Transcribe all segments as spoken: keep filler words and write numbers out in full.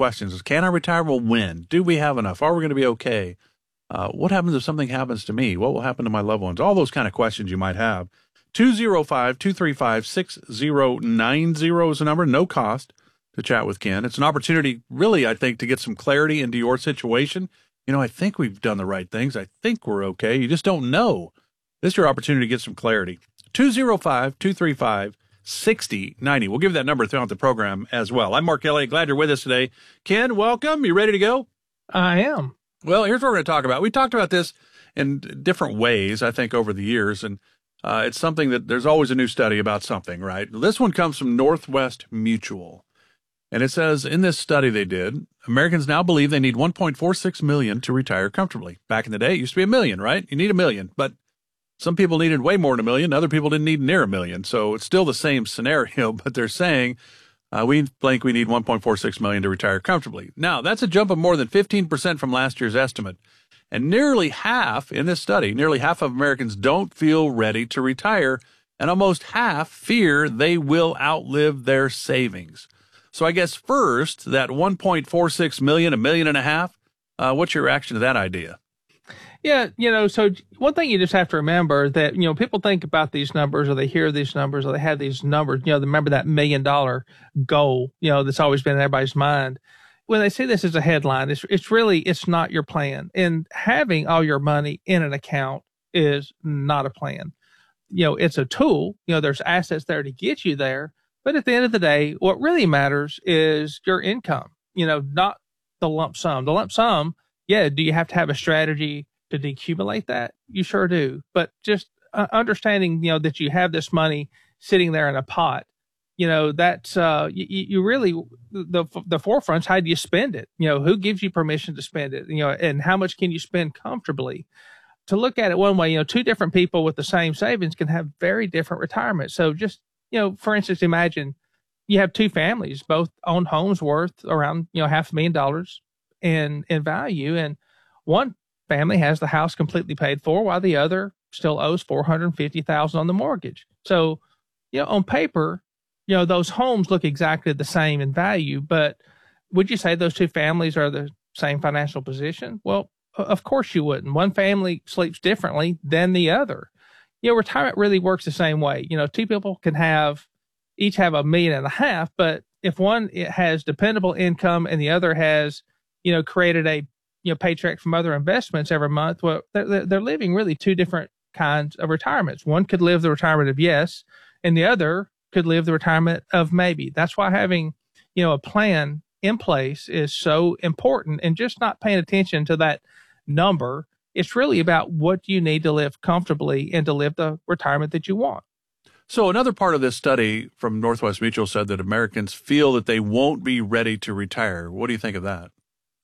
questions. Can I retire? Well, when? Do we have enough? Are we going to be okay? Uh, what happens if something happens to me? What will happen to my loved ones? All those kind of questions you might have. two oh five, two three five, six oh nine oh is the number. No cost to chat with Ken. It's an opportunity, really, I think, to get some clarity into your situation. You know, I think we've done the right things. I think we're okay. You just don't know. This is your opportunity to get some clarity. two oh five, two three five, six oh nine oh. We'll give that number throughout the program as well. I'm Mark Elliott. Glad you're with us today. Ken, welcome. You ready to go? I am. Well, here's what we're going to talk about. We talked about this in different ways, I think, over the years, and uh, it's something that there's always a new study about something, right? This one comes from Northwest Mutual, and it says in this study they did, Americans now believe they need one point four six million dollars to retire comfortably. Back in the day, it used to be a million, right? You need a million, but some people needed way more than a million. Other people didn't need near a million. So it's still the same scenario, but they're saying uh, we think we need one point four six million dollars to retire comfortably. Now, that's a jump of more than fifteen percent from last year's estimate. And nearly half in this study, nearly half of Americans don't feel ready to retire, and almost half fear they will outlive their savings. So I guess first, that one point four six million dollars, a million and a half, uh, what's your reaction to that idea? Yeah, you know, so one thing you just have to remember that, you know, people think about these numbers or they hear these numbers or they have these numbers, you know, remember that million dollar goal, you know, that's always been in everybody's mind. When they see this as a headline, it's it's really, it's not your plan. And having all your money in an account is not a plan. You know, it's a tool, you know, there's assets there to get you there. But at the end of the day, what really matters is your income, you know, not the lump sum. The lump sum, yeah, do you have to have a strategy to decumulate that? You sure do. But just uh, understanding, you know, that you have this money sitting there in a pot, you know, that's, uh, you, you really, the, the forefront's how do you spend it? You know, who gives you permission to spend it? You know, and how much can you spend comfortably? To look at it one way, you know, two different people with the same savings can have very different retirements. So just, you know, for instance, imagine you have two families, both own homes worth around, you know, half a million dollars in, in value. And one family has the house completely paid for while the other still owes four hundred fifty thousand dollars on the mortgage. So, you know, on paper, you know, those homes look exactly the same in value, but would you say those two families are the same financial position? Well, of course you wouldn't. One family sleeps differently than the other. You know, retirement really works the same way. You know, two people can have, each have a million and a half, but if one has dependable income and the other has, you know, created a, you know, paycheck from other investments every month, well, they're, they're living really two different kinds of retirements. One could live the retirement of yes, and the other could live the retirement of maybe. That's why having, you know, a plan in place is so important, and just not paying attention to that number. It's really about what you need to live comfortably and to live the retirement that you want. So another part of this study from Northwest Mutual said that Americans feel that they won't be ready to retire. What do you think of that?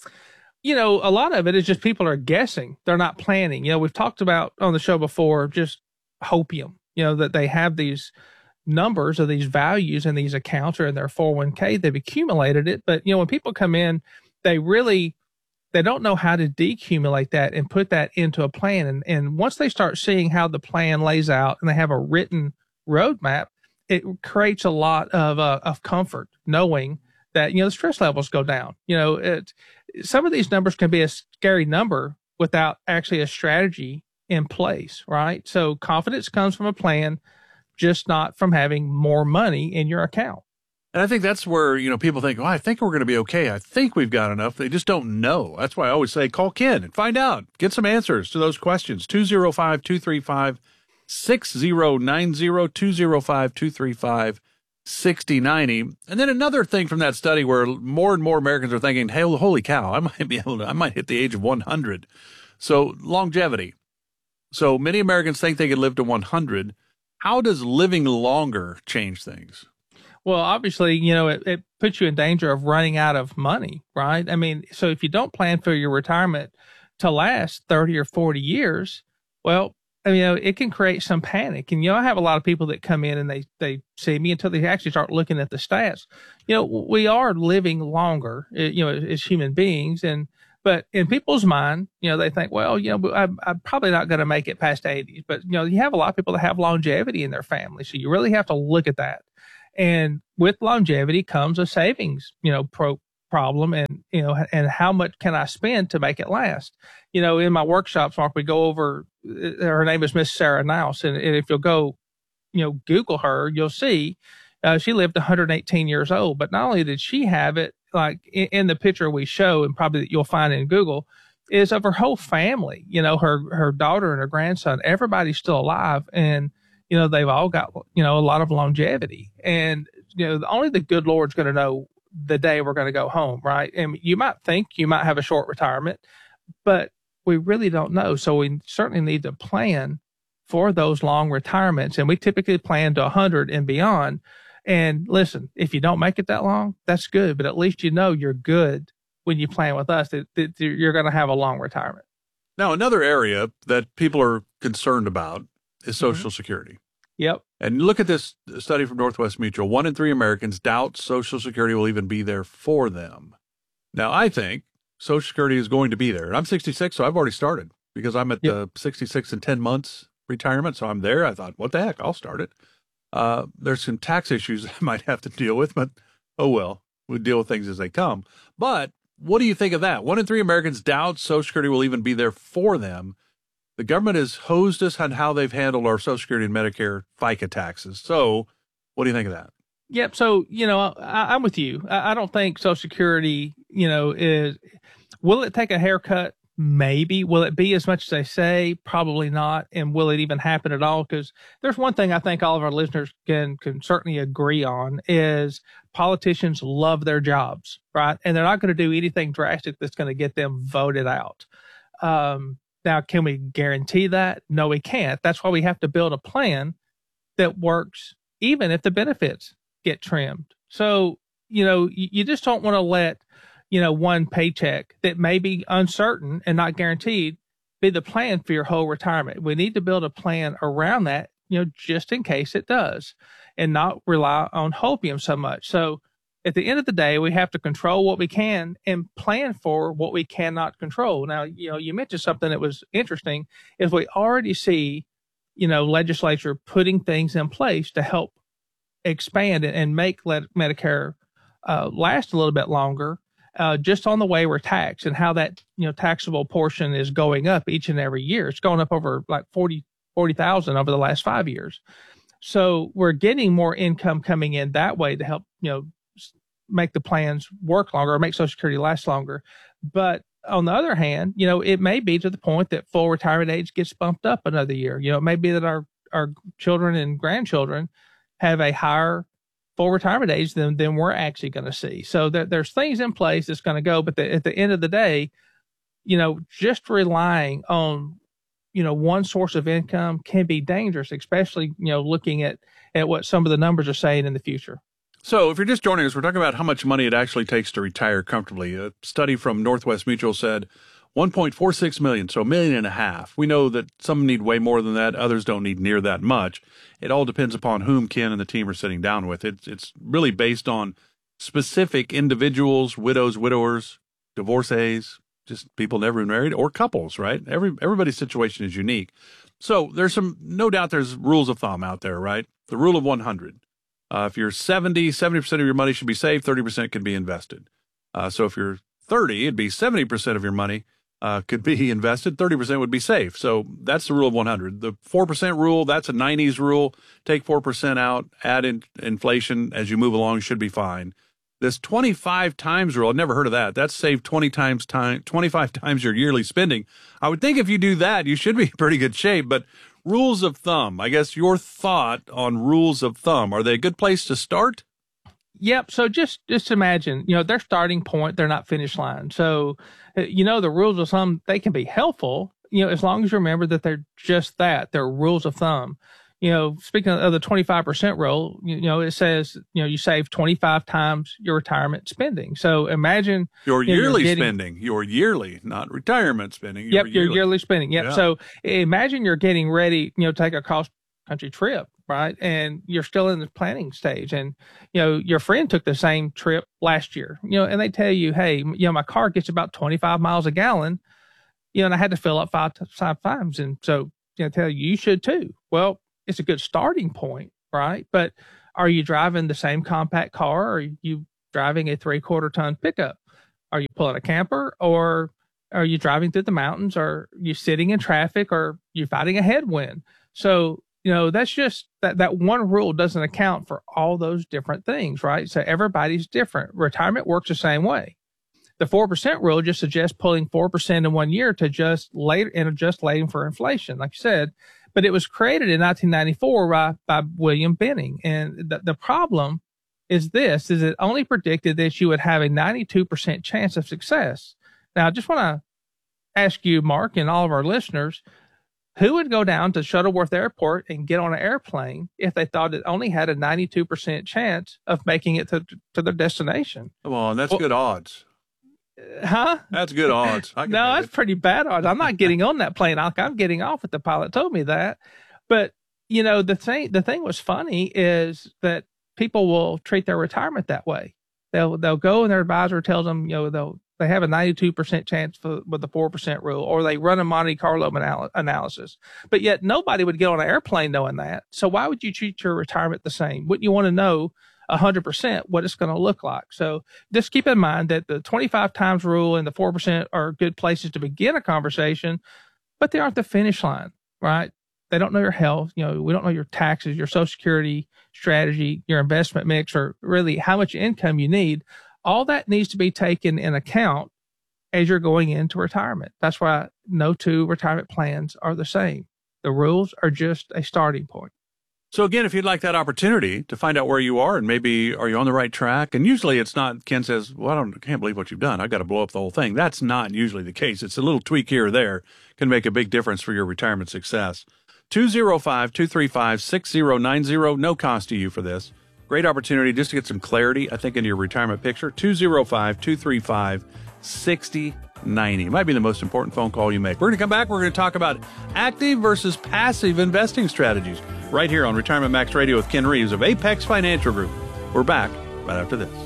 You know, a lot of it is just people are guessing. They're not planning. You know, we've talked about on the show before, just hopium, you know, that they have these numbers or these values in these accounts or in their four oh one k. They've accumulated it. But, you know, when people come in, they really, they don't know how to decumulate that and put that into a plan. And, and once they start seeing how the plan lays out and they have a written roadmap, it creates a lot of, uh, of comfort knowing that, you know, the stress levels go down. You know, it, some of these numbers can be a scary number without actually a strategy in place, right? So confidence comes from a plan, just not from having more money in your account. And I think that's where, you know, people think, oh, I think we're going to be okay. I think we've got enough. They just don't know. That's why I always say, call Ken and find out. Get some answers to those questions. two oh five, two three five, six oh nine oh, two oh five, two three five, six oh nine oh. And then another thing from that study where more and more Americans are thinking, hey, holy cow, I might be able to, I might hit the age of one hundred. So longevity. So many Americans think they could live to one hundred. How does living longer change things? Well, obviously, you know, it, it puts you in danger of running out of money, right? I mean, so if you don't plan for your retirement to last thirty or forty years, well, I mean, you know, it can create some panic. And, you know, I have a lot of people that come in and they, they see me until they actually start looking at the stats. You know, we are living longer, you know, as human beings. And, but in people's mind, you know, they think, well, you know, I'm, I'm probably not going to make it past eighty. But, you know, you have a lot of people that have longevity in their family. So you really have to look at that. And with longevity comes a savings, you know, pro problem. And, you know, and how much can I spend to make it last? You know, in my workshops, Mark, we go over, her name is Miss Sarah Niles. And, and if you'll go, you know, Google her, you'll see uh, she lived one hundred eighteen years old. But not only did she have it, like in, in the picture we show, and probably that you'll find in Google, is of her whole family, you know, her, her daughter and her grandson, everybody's still alive. And, you know, they've all got, you know, a lot of longevity. And, you know, only the good Lord's going to know the day we're going to go home, right? And you might think you might have a short retirement, but we really don't know. So we certainly need to plan for those long retirements. And we typically plan to one hundred and beyond. And listen, if you don't make it that long, that's good. But at least you know you're good when you plan with us, that, that you're going to have a long retirement. Now, another area that people are concerned about is Social mm-hmm. Security. Yep. And look at this study from Northwest Mutual. One in three Americans doubt Social Security will even be there for them. Now, I think Social Security is going to be there. And I'm sixty-six, so I've already started because I'm at yep. the sixty-six and ten months retirement. So I'm there. I thought, what the heck? I'll start it. Uh, there's some tax issues I might have to deal with, but oh well, we'll deal with things as they come. But what do you think of that? One in three Americans doubt Social Security will even be there for them. The government has hosed us on how they've handled our Social Security and Medicare FICA taxes. So what do you think of that? Yep. So, you know, I, I'm with you. I, I don't think Social Security, you know, is, will it take a haircut? Maybe. Will it be as much as they say? Probably not. And will it even happen at all? Because there's one thing I think all of our listeners can, can certainly agree on is politicians love their jobs, right? And they're not going to do anything drastic that's going to get them voted out. Um, now, can we guarantee that? No, we can't. That's why we have to build a plan that works even if the benefits get trimmed. So, you know, you, you just don't want to let, you know, one paycheck that may be uncertain and not guaranteed be the plan for your whole retirement. We need to build a plan around that, you know, just in case it does, and not rely on hopium so much. So at the end of the day, we have to control what we can and plan for what we cannot control. Now, you know, you mentioned something that was interesting is we already see, you know, legislature putting things in place to help expand and make Medicare uh, last a little bit longer. Uh, just on the way we're taxed and how that, you know, taxable portion is going up each and every year. It's going up over like forty thousand over the last five years. So we're getting more income coming in that way to help, you know, make the plans work longer or make Social Security last longer. But on the other hand, you know, it may be to the point that full retirement age gets bumped up another year. You know, it may be that our, our children and grandchildren have a higher full retirement age than, than we're actually going to see. So there, there's things in place that's going to go, but the, at the end of the day, you know, just relying on, you know, one source of income can be dangerous, especially, you know, looking at, at what some of the numbers are saying in the future. So if you're just joining us, we're talking about how much money it actually takes to retire comfortably. A study from Northwest Mutual said one point four six million, so a million and a half. We know that some need way more than that. Others don't need near that much. It all depends upon whom Ken and the team are sitting down with. It's, it's really based on specific individuals, widows, widowers, divorcees, just people never been married, or couples, right? Every Everybody's situation is unique. So there's some, no doubt there's rules of thumb out there, right? The rule of one hundred. Uh, if you're seventy, seventy percent of your money should be saved, thirty percent can be invested. Uh, so if you're thirty, it'd be seventy percent of your money uh, could be invested, thirty percent would be safe. So that's the rule of one hundred. The four percent rule, that's a nineties rule. Take four percent out, add in inflation as you move along, should be fine. This twenty-five times rule, I've never heard of that. That's saved twenty times time, twenty-five times your yearly spending. I would think if you do that, you should be in pretty good shape. But rules of thumb, I guess your thought on rules of thumb, are they a good place to start? Yep. So just, just imagine, you know, their starting point, they're not finish line. So, you know, the rules of thumb, they can be helpful, you know, as long as you remember that they're just that, they're rules of thumb. You know, speaking of the twenty-five percent rule, you know, it says, you know, you save twenty-five times your retirement spending. So imagine your you know, yearly getting, spending, your yearly, not retirement spending. Your yep. Yearly. Your yearly spending. Yep. Yeah. So imagine you're getting ready, you know, take a cross country trip, right? And you're still in the planning stage, and, you know, your friend took the same trip last year, you know, and they tell you, hey, you know, my car gets about twenty-five miles a gallon, you know, and I had to fill up five, five times. And so, you know, tell you, you should too. Well, it's a good starting point, right? But are you driving the same compact car, or are you driving a three quarter ton pickup? Are you pulling a camper, or are you driving through the mountains, or you sitting in traffic, or you fighting a headwind? So, you know, that's just that, that one rule doesn't account for all those different things, right? So everybody's different. Retirement works the same way. The four percent rule just suggests pulling four percent in one year to just later and adjust later for inflation, like you said. But it was created in nineteen ninety-four by, by William Benning. And the, the problem is this, is it only predicted that you would have a ninety-two percent chance of success. Now, I just want to ask you, Mark, and all of our listeners, who would go down to Shuttleworth Airport and get on an airplane if they thought it only had a ninety-two percent chance of making it to, to their destination? Come on, that's well, good odds. Huh? That's good odds. I can no, make that's it. pretty bad odds. I'm not getting on that plane. I'm getting off if the pilot told me that. But, you know, the thing, the thing was funny is that people will treat their retirement that way. They'll, they'll go and their advisor tells them, you know, they'll, they have a ninety-two percent chance for, with the four percent rule, or they run a Monte Carlo anal- analysis. But yet nobody would get on an airplane knowing that. So why would you treat your retirement the same? Wouldn't you want to know one hundred percent what it's going to look like? So just keep in mind that the twenty-five times rule and the four percent are good places to begin a conversation, but they aren't the finish line, right? They don't know your health. You know, we don't know your taxes, your Social Security strategy, your investment mix, or really how much income you need. All that needs to be taken in account as you're going into retirement. That's why no two retirement plans are the same. The rules are just a starting point. So again, if you'd like that opportunity to find out where you are and maybe are you on the right track, and usually it's not, Ken says, well, I don't, I can't believe what you've done. I've got to blow up the whole thing. That's not usually the case. It's a little tweak here or there can make a big difference for your retirement success. two oh five, two three five, six oh nine oh, no cost to you for this. Great opportunity just to get some clarity, I think, into your retirement picture. two oh five, two three five, six oh nine oh. It might be the most important phone call you make. We're going to come back. We're going to talk about active versus passive investing strategies right here on Retirement Max Radio with Ken Reeves of Apex Financial Group. We're back right after this.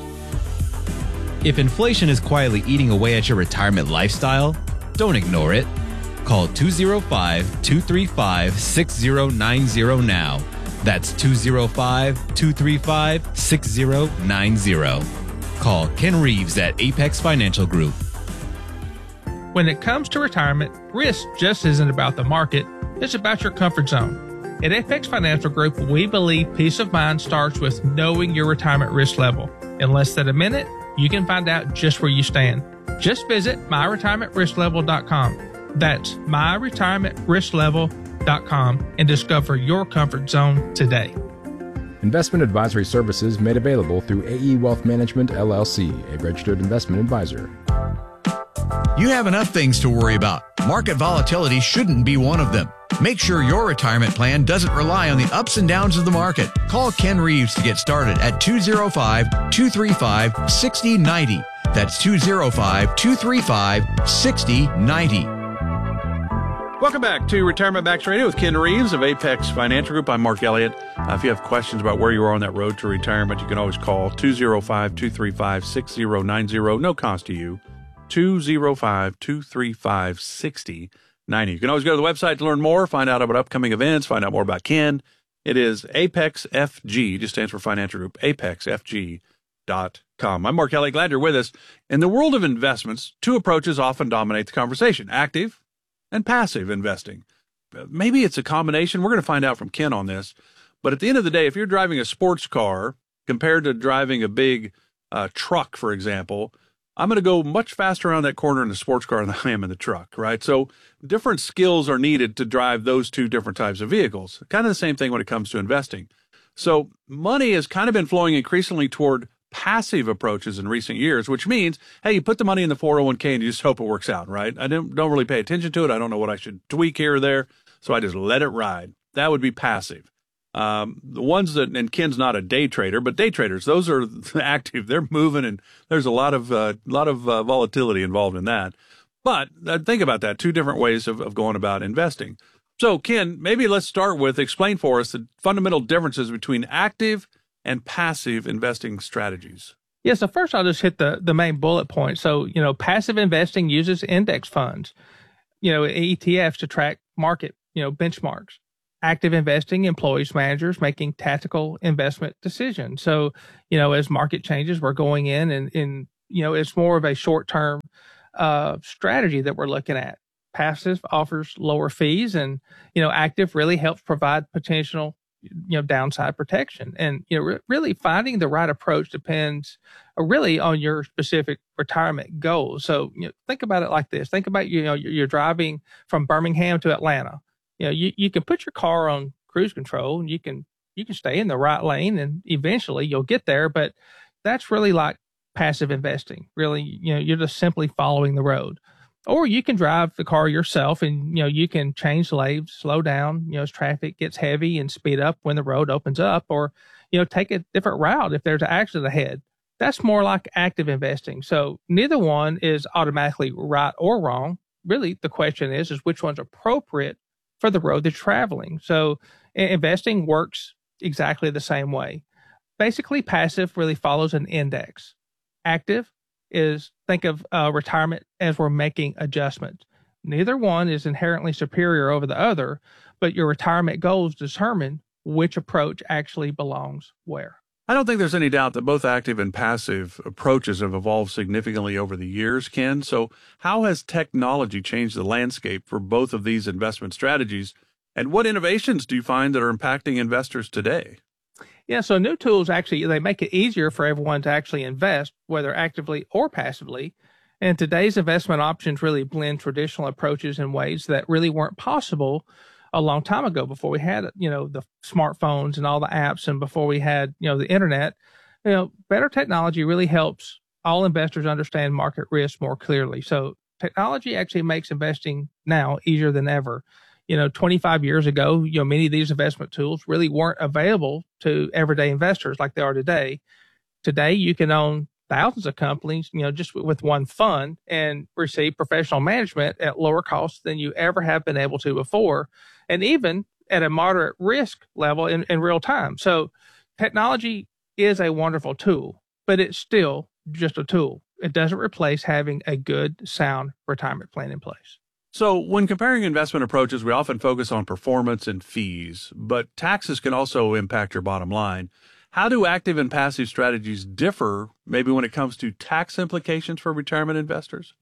If inflation is quietly eating away at your retirement lifestyle, don't ignore it. Call two oh five, two three five, six oh nine oh now. That's two oh five, two three five, six oh nine oh. Call Ken Reeves at Apex Financial Group. When it comes to retirement, risk just isn't about the market, it's about your comfort zone. At Apex Financial Group, we believe peace of mind starts with knowing your retirement risk level. In less than a minute, you can find out just where you stand. Just visit my retirement risk level dot com. That's my retirement risk level dot com and discover your comfort zone today. Investment advisory services made available through A E Wealth Management, L L C, a registered investment advisor. You have enough things to worry about. Market volatility shouldn't be one of them. Make sure your retirement plan doesn't rely on the ups and downs of the market. Call Ken Reeves to get started at two oh five, two three five, six oh nine oh. That's two oh five, two three five, six oh nine oh. Welcome back to Retirement Max Radio with Ken Reeves of Apex Financial Group. I'm Mark Elliott. Uh, if you have questions about where you are on that road to retirement, you can always call two oh five, two three five, six oh nine oh. No cost to you. two oh five, two three five, six oh nine oh. You can always go to the website to learn more, find out about upcoming events, find out more about Ken. It is Apex F G, just stands for Financial Group, apex f g dot com. I'm Mark Elliott. Glad you're with us. In the world of investments, two approaches often dominate the conversation: active and passive investing. Maybe it's a combination. We're going to find out from Ken on this. But at the end of the day, if you're driving a sports car compared to driving a big uh, truck, for example, I'm going to go much faster around that corner in the sports car than I am in the truck, right? So different skills are needed to drive those two different types of vehicles. Kind of the same thing when it comes to investing. So money has kind of been flowing increasingly toward passive approaches in recent years, which means, hey, you put the money in the four oh one k and you just hope it works out, right? I don't, don't really pay attention to it. I don't know what I should tweak here or there, so I just let it ride. That would be passive. Um, the ones that, and Ken's not a day trader, but day traders, those are active. They're moving, and there's a lot of uh, lot of uh, volatility involved in that. But uh, think about that, two different ways of, of going about investing. So, Ken, maybe let's start with explain for us the fundamental differences between active and passive investing strategies. Yeah, so first I'll just hit the, the main bullet point. So, you know, passive investing uses index funds, you know, E T Fs to track market, you know, benchmarks. Active investing employs managers making tactical investment decisions. So, you know, as market changes, we're going in and, and you know, it's more of a short-term uh, strategy that we're looking at. Passive offers lower fees, and, you know, active really helps provide potential, you know, downside protection. And, you know, re- really finding the right approach depends uh, really on your specific retirement goals. So, you know, think about it like this. Think about, you know, you're, you're driving from Birmingham to Atlanta. You know, you, you can put your car on cruise control, and you can, you can stay in the right lane, and eventually you'll get there. But that's really like passive investing. Really, you know, you're just simply following the road. Or you can drive the car yourself, and, you know, you can change lanes, slow down, you know, as traffic gets heavy, and speed up when the road opens up, or, you know, take a different route if there's an accident ahead. That's more like active investing. So neither one is automatically right or wrong. Really, the question is, is which one's appropriate for the road they're traveling. So investing works exactly the same way. Basically, passive really follows an index. Active is, think of uh, retirement as we're making adjustments. Neither one is inherently superior over the other, but your retirement goals determine which approach actually belongs where. I don't think there's any doubt that both active and passive approaches have evolved significantly over the years, Ken. So how has technology changed the landscape for both of these investment strategies? And what innovations do you find that are impacting investors today? Yeah, so new tools actually, they make it easier for everyone to actually invest, whether actively or passively. And today's investment options really blend traditional approaches in ways that really weren't possible a long time ago, before we had, you know, the smartphones and all the apps, and before we had, you know, the internet. You know, better technology really helps all investors understand market risk more clearly. So technology actually makes investing now easier than ever. You know, twenty-five years ago, you know, many of these investment tools really weren't available to everyday investors like they are today. Today, you can own thousands of companies, you know, just with one fund, and receive professional management at lower costs than you ever have been able to before, and even at a moderate risk level in, in real time. So technology is a wonderful tool, but it's still just a tool. It doesn't replace having a good, sound retirement plan in place. So when comparing investment approaches, we often focus on performance and fees, but taxes can also impact your bottom line. How do active and passive strategies differ, maybe when it comes to tax implications for retirement investors?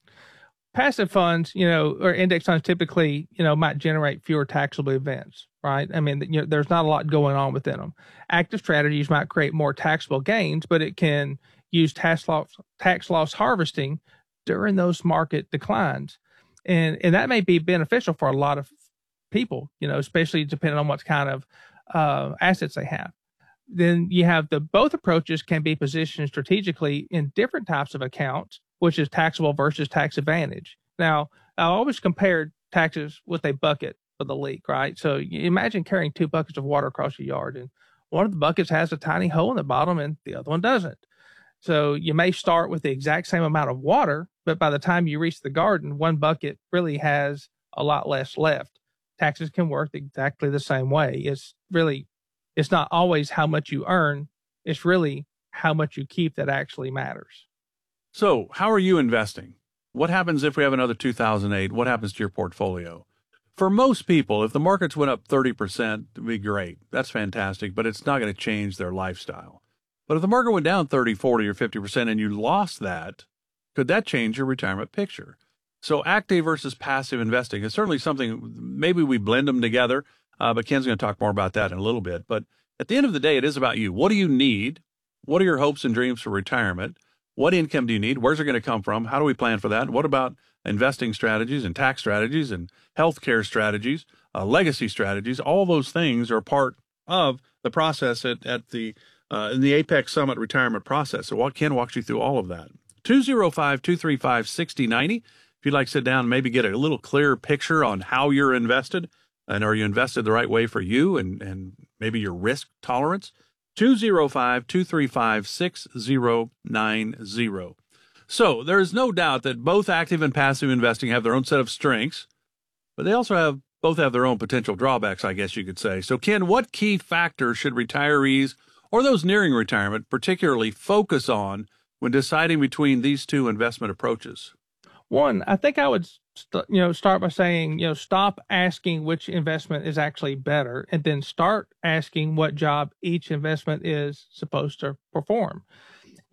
Passive funds, you know, or index funds typically, you know, might generate fewer taxable events, right? I mean, you know, there's not a lot going on within them. Active strategies might create more taxable gains, but it can use tax loss, tax loss harvesting during those market declines. And and that may be beneficial for a lot of people, you know, especially depending on what kind of uh, assets they have. Then you have the both approaches can be positioned strategically in different types of accounts, which is taxable versus tax advantage. Now, I always compared taxes with a bucket for the leak, right? So you imagine carrying two buckets of water across your yard, and one of the buckets has a tiny hole in the bottom and the other one doesn't. So you may start with the exact same amount of water, but by the time you reach the garden, one bucket really has a lot less left. Taxes can work exactly the same way. It's really, it's not always how much you earn. It's really how much you keep that actually matters. So how are you investing? What happens if we have another two thousand eight? What happens to your portfolio? For most people, if the markets went up thirty percent, it'd be great. That's fantastic, but it's not going to change their lifestyle. But if the market went down thirty, forty, or fifty percent and you lost that, could that change your retirement picture? So active versus passive investing is certainly something, maybe we blend them together, uh, but Ken's going to talk more about that in a little bit. But at the end of the day, it is about you. What do you need? What are your hopes and dreams for retirement? What income do you need? Where's it going to come from? How do we plan for that? What about investing strategies and tax strategies and healthcare strategies, uh, legacy strategies? All those things are part of the process at, at the Uh, in the Apex Summit retirement process. So Ken walks you through all of that. two oh five, two three five, six oh nine oh. If you'd like to sit down and maybe get a little clearer picture on how you're invested, and are you invested the right way for you and, and maybe your risk tolerance, two oh five, two three five, six oh nine oh. So there is no doubt that both active and passive investing have their own set of strengths, but they also have both have their own potential drawbacks, I guess you could say. So Ken, what key factors should retirees or those nearing retirement particularly focus on when deciding between these two investment approaches? One, I think I would, st- you know, start by saying, you know, stop asking which investment is actually better, and then start asking what job each investment is supposed to perform.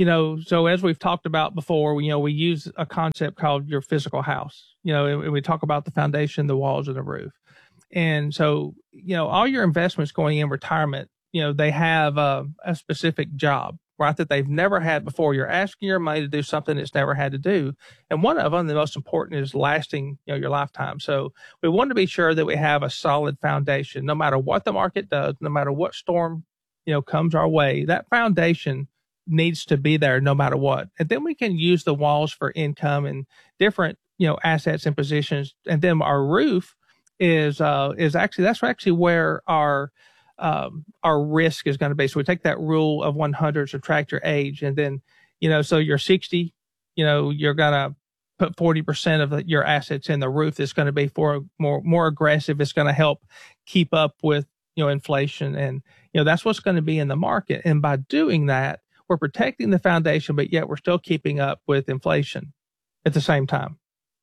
you know, so as we've talked about before, you know, we use a concept called your physical house, you know, and we talk about the foundation, the walls, and the roof. And so, you know, all your investments going in retirement, you know, they have a, a specific job, right, that they've never had before. You're asking your money to do something it's never had to do. And one of them, the most important, is lasting, you know, your lifetime. So we want to be sure that we have a solid foundation, no matter what the market does, no matter what storm, you know, comes our way. That foundation needs to be there no matter what. And then we can use the walls for income and different, you know, assets and positions. And then our roof is, uh, is actually, that's actually where our, um, our risk is going to be. So we take that rule of one hundred, subtract your age. And then, you know, so you're sixty, you know, you're going to put forty percent of the, your assets in the roof. That's going to be for more, more aggressive. It's going to help keep up with, you know, inflation. And, you know, that's what's going to be in the market. And by doing that, we're protecting the foundation, but yet we're still keeping up with inflation at the same time.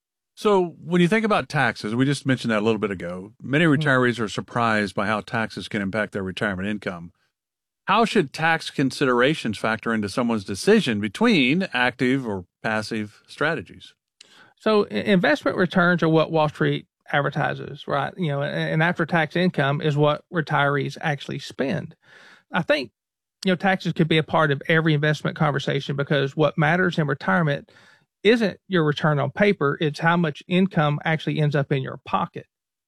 So when you think about taxes, we just mentioned that a little bit ago, many retirees are surprised by how taxes can impact their retirement income. How should tax considerations factor into someone's decision between active or passive strategies? So investment returns are what Wall Street advertises, right? You know, and after tax income is what retirees actually spend. I think, you know, taxes could be a part of every investment conversation, because what matters in retirement isn't your return on paper. It's how much income actually ends up in your pocket.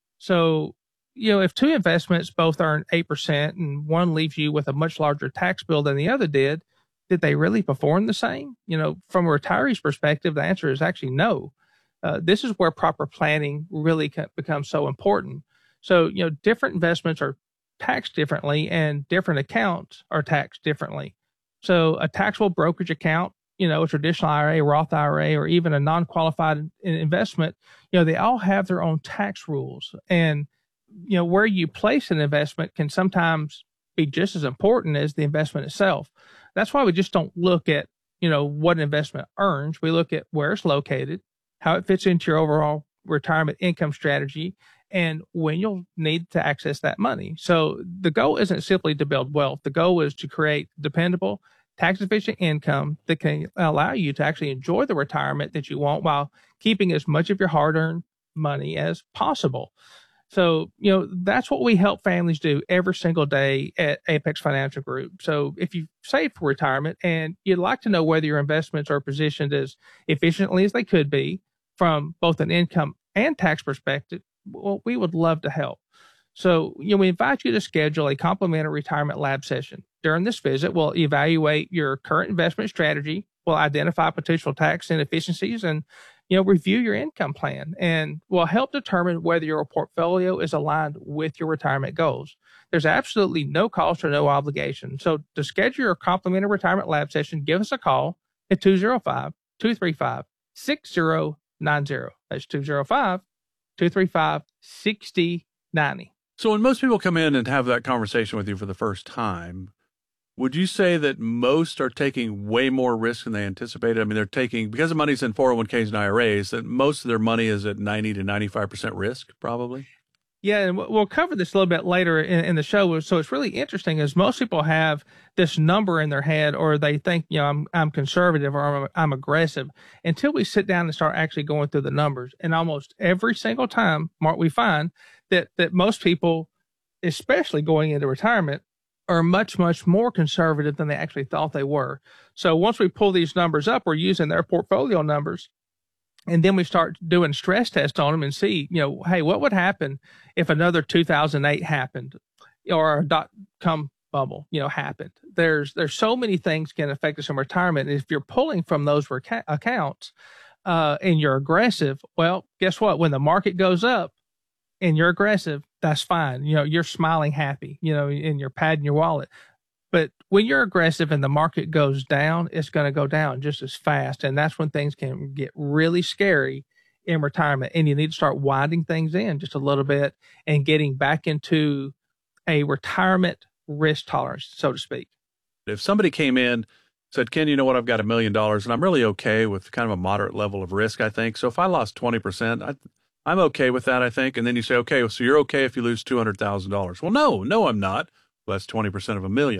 So, you know, if two investments both earn eight percent and one leaves you with a much larger tax bill than the other did, did they really perform the same? You know, from a retiree's perspective, the answer is actually no. Uh, this is where proper planning really becomes so important. So, you know, different investments are taxed differently and different accounts are taxed differently. So a taxable brokerage account, you know, a traditional I R A, Roth I R A, or even a non-qualified investment, you know, they all have their own tax rules. And, you know, where you place an investment can sometimes be just as important as the investment itself. That's why we just don't look at, you know, what an investment earns. We look at where it's located, how it fits into your overall retirement income strategy, and when you'll need to access that money. So the goal isn't simply to build wealth. The goal is to create dependable, tax-efficient income that can allow you to actually enjoy the retirement that you want while keeping as much of your hard-earned money as possible. So, you know, that's what we help families do every single day at Apex Financial Group. So if you've saved for retirement and you'd like to know whether your investments are positioned as efficiently as they could be from both an income and tax perspective, well, we would love to help. So, you know, we invite you to schedule a complimentary retirement lab session. During this visit, we'll evaluate your current investment strategy. We'll identify potential tax inefficiencies and, you know, review your income plan, and we'll help determine whether your portfolio is aligned with your retirement goals. There's absolutely no cost or no obligation. So to schedule your complimentary retirement lab session, give us a call at two oh five, two three five, six oh nine oh. That's two oh five, two three five, six oh nine oh. So when most people come in and have that conversation with you for the first time, would you say that most are taking way more risk than they anticipated? I mean, they're taking, because the money's in four oh one k's and I R As, that most of their money is at ninety to ninety-five percent risk, probably? Yeah, and we'll cover this a little bit later in, in the show. So it's really interesting, is most people have this number in their head, or they think, you know, I'm I'm conservative or I'm, I'm aggressive, until we sit down and start actually going through the numbers. And almost every single time, Mark, we find that that most people, especially going into retirement, are much, much more conservative than they actually thought they were. So once we pull these numbers up, we're using their portfolio numbers, and then we start doing stress tests on them and see, you know, hey, what would happen if another two thousand eight happened, or a dot-com bubble, you know, happened? There's there's so many things can affect us in retirement. And if you're pulling from those reca- accounts uh, and you're aggressive, well, guess what? When the market goes up and you're aggressive, that's fine. You know, you're smiling happy, you know, and you're padding your wallet. But when you're aggressive and the market goes down, it's going to go down just as fast. And that's when things can get really scary in retirement. And you need to start winding things in just a little bit and getting back into a retirement risk tolerance, so to speak. If somebody came in, said, Ken, you know what, I've got a million dollars and I'm really okay with kind of a moderate level of risk, I think. So if I lost twenty percent, I, I'm okay with that, I think. And then you say, okay, so you're okay if you lose two hundred thousand dollars. Well, no, no, I'm not. Well, that's twenty percent of a million.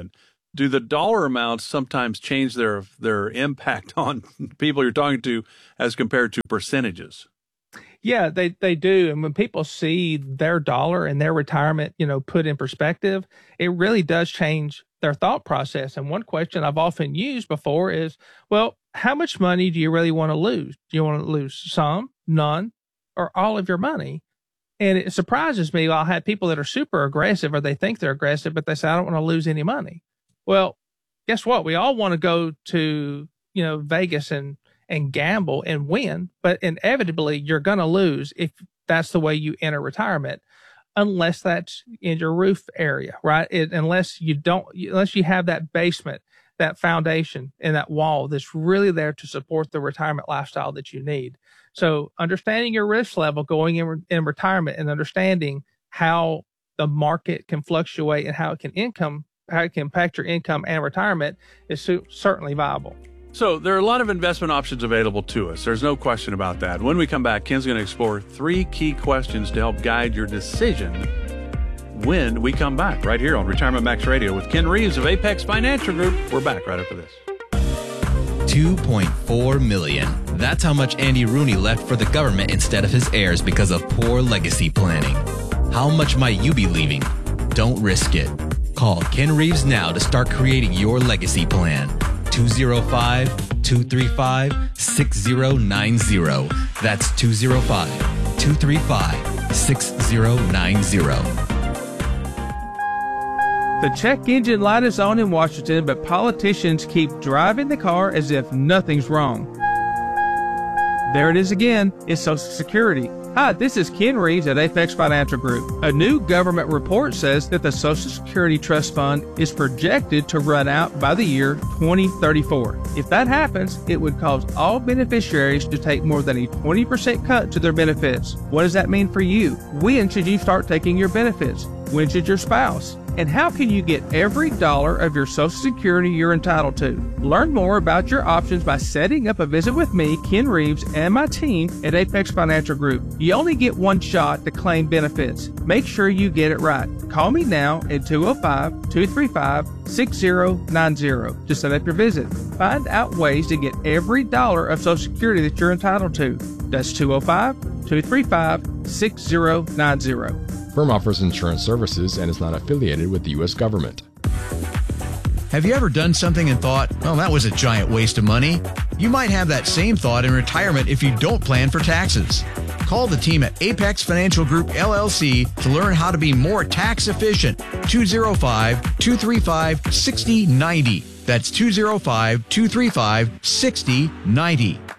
do the dollar amounts sometimes change their their impact on people you're talking to as compared to percentages? Yeah, they, they do. And when people see their dollar and their retirement, you know, put in perspective, it really does change their thought process. And one question I've often used before is, well, how much money do you really want to lose? Do you want to lose some, none, or all of your money? And it surprises me. I'll have people that are super aggressive, or they think they're aggressive, but they say, I don't want to lose any money. Well, guess what? We all want to go to, you know, Vegas and and gamble and win, but inevitably you're going to lose if that's the way you enter retirement, unless that's in your roof area, right? It, unless you don't, unless you have that basement, that foundation and that wall that's really there to support the retirement lifestyle that you need. So understanding your risk level going in, in retirement and understanding how the market can fluctuate and how it can income, how it can impact your income and retirement is so, certainly viable. So there are a lot of investment options available to us. There's no question about that. When we come back, Ken's going to explore three key questions to help guide your decision when we come back right here on Retirement Max Radio with Ken Reeves of Apex Financial Group. We're back right after this. two point four million dollars. That's how much Andy Rooney left for the government instead of his heirs because of poor legacy planning. How much might you be leaving? Don't risk it. Call Ken Reeves now to start creating your legacy plan. two oh five, two three five, six oh nine oh. That's two oh five, two three five, six oh nine oh. The check engine light is on in Washington, but politicians keep driving the car as if nothing's wrong. There it is again. It's Social Security. Hi, this is Ken Reeves at Apex Financial Group. A new government report says that the Social Security Trust Fund is projected to run out by the year twenty thirty-four. If that happens, it would cause all beneficiaries to take more than a twenty percent cut to their benefits. What does that mean for you? When should you start taking your benefits? When should your spouse? And how can you get every dollar of your Social Security you're entitled to? Learn more about your options by setting up a visit with me, Ken Reeves, and my team at Apex Financial Group. You only get one shot to claim benefits. Make sure you get it right. Call me now at two oh five, two three five, six oh nine oh to set up your visit. Find out ways to get every dollar of Social Security that you're entitled to. That's two oh five, two three five, six oh nine oh. Firm offers insurance services and is not affiliated with the U S government. Have you ever done something and thought, well, that was a giant waste of money? You might have that same thought in retirement if you don't plan for taxes. Call the team at Apex Financial Group, L L C to learn how to be more tax efficient. two oh five, two three five, six oh nine oh. That's two oh five, two three five, six oh nine oh.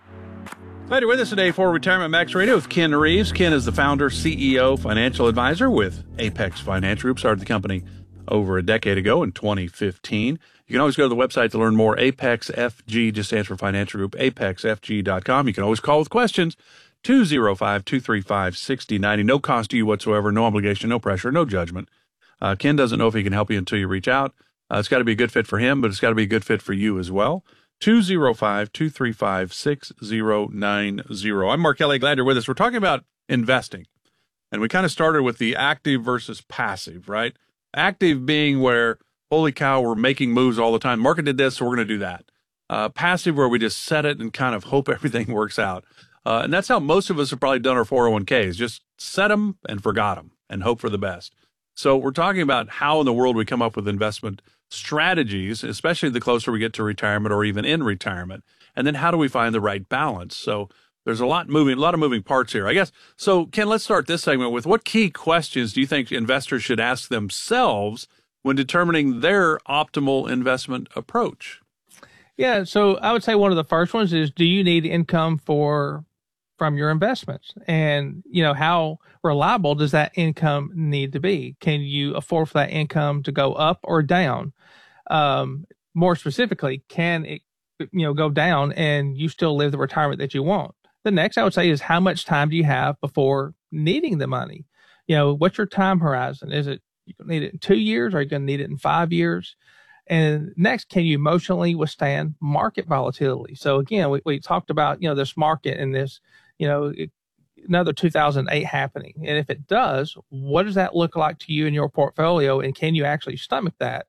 Glad you're with us today for Retirement Max Radio with Ken Reeves. Ken is the founder, C E O, financial advisor with Apex Financial Group. Started the company over a decade ago in twenty fifteen. You can always go to the website to learn more. Apex F G just stands for Financial Group, apex f g dot com. You can always call with questions, two oh five, two three five, six oh nine oh. No cost to you whatsoever, no obligation, no pressure, no judgment. Uh, Ken doesn't know if he can help you until you reach out. Uh, it's got to be a good fit for him, but it's got to be a good fit for you as well. two oh five, two three five, six oh nine oh. I'm Mark Kelly. Glad you're with us. We're talking about investing. And we kind of started with the active versus passive, right? Active being where, holy cow, we're making moves all the time. Market did this, so we're going to do that. Uh, passive where we just set it and kind of hope everything works out. Uh, and that's how most of us have probably done our four oh one k's. Just set them and forgot them and hope for the best. So we're talking about how in the world we come up with investment strategies, especially the closer we get to retirement or even in retirement. And then how do we find the right balance? So there's a lot moving, a lot of moving parts here, I guess. So Ken, let's start this segment with what key questions do you think investors should ask themselves when determining their optimal investment approach? Yeah, so I would say one of the first ones is, do you need income for from your investments? And, you know, how reliable does that income need to be? Can you afford for that income to go up or down? Um, more specifically, can it, you know, go down and you still live the retirement that you want? The next I would say is, how much time do you have before needing the money? You know, what's your time horizon? Is it, you going to need it in two years? Or are you going to need it in five years? And next, can you emotionally withstand market volatility? So again, we, we talked about, you know, this market and this, you know, it, another two thousand eight happening. And if it does, what does that look like to you in your portfolio? And can you actually stomach that?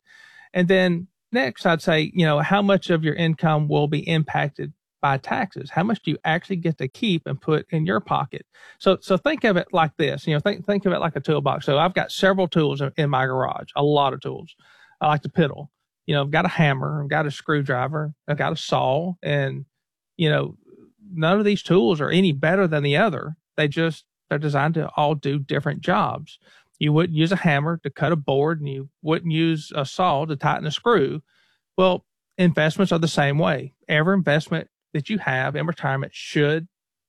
And then next, I'd say, you know, how much of your income will be impacted by taxes? How much do you actually get to keep and put in your pocket? So, so think of it like this, you know, think, think of it like a toolbox. So I've got several tools in, in my garage, a lot of tools. I like to piddle. You know, I've got a hammer, I've got a screwdriver, I've got a saw, and, you know, none of these tools are any better than the other. They just, they're designed to all do different jobs. You wouldn't use a hammer to cut a board, and you wouldn't use a saw to tighten a screw. Well, investments are the same way. Every investment that you have in retirement should